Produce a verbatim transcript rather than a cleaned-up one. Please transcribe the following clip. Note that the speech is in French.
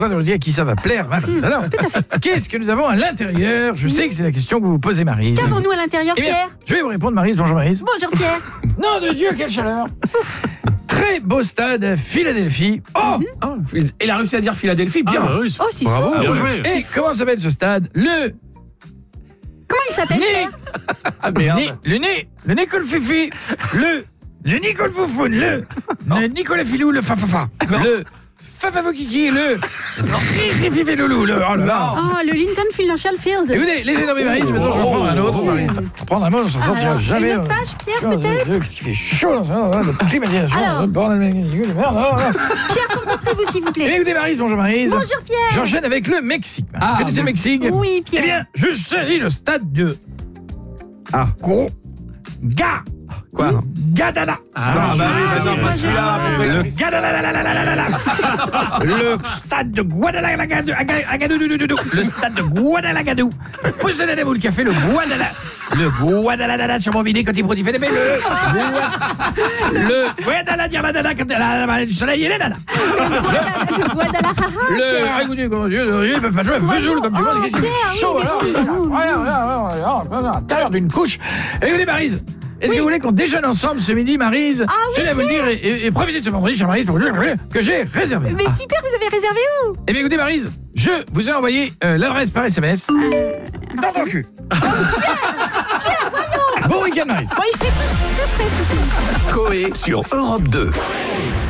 à qui ça va plaire, Maryse. Alors, qu'est-ce que nous avons à l'intérieur? Je sais que c'est la question que vous vous posez, Maryse. Qu'avons-nous à l'intérieur, Eh bien, Pierre? je vais vous répondre, Maryse. Bonjour, Maryse. Bonjour, Pierre. Nom de Dieu, quelle chaleur. Très beau stade à Philadelphie. Oh, Oh, il a réussi à dire Philadelphie, bien. Ah, oui, Oh, c'est Bravo. fort. bien joué. Et comment s'appelle ce stade? Le Comment il s'appelle, Né. Pierre? Ah, Né, merde. le nez, le Nicole Fifi, le, le Nicole Foufoune, le, le Nicolas Filou, le Fafafa, le Fafafokiki, le Fifi Loulou, le, oh là là. Oh, le Lincoln Financial Field. Écoutez, les énormes Maryse, maintenant je vais en prendre un autre, Maryse. Je vais prendre un mot, on s'en sortira Alors, jamais. une autre page, Pierre, peut-être? Qu'est-ce qui fait chaud dans ça, le climatisation, Alors. le bordel, de merde. oh là. Pierre, concentrez-vous, s'il vous Eh plaît. bien, écoutez, Maryse, bonjour Maryse. Bonjour, Pierre. J'enchaîne avec le Mexique. Ah, Vous connaissez le Mexique? Oui, Pierre. Eh bien, je sais le stade de Ah. Gros Ga Quoi? Gadala. Ah, bah oui, maintenant, moi, faut celui-là. je- Le Gadala. Le stade de Guadalajara. Le stade de Guadalajara. Posez-vous le café, le Guadala. Le Guadalajara sur mon bidet quand il produit fait des belles. Le Guadalajara quand le soleil et les nanas. Le Guadalajara. Le. Ah, écoutez, comment Dieu, ils peuvent pas jouer à Vesoul comme tout le monde. Qu'est-ce qu'il fait chaud alors. À l'intérieur d'une couche. Écoutez, Maryse. Est-ce que vous voulez qu'on déjeune ensemble ce midi, Maryse? Ah oui, Je vais vous le dire et, et, et profitez de ce vendredi, chère Maryse, pour vous dire que j'ai réservé. Mais super, vous avez réservé où? Eh bien, écoutez, Maryse, je vous ai envoyé euh, l'adresse par S M S. Dans ton cul. Bon week-end, Maryse. Bon, il fait plus, plus près. Coé sur Europe deux.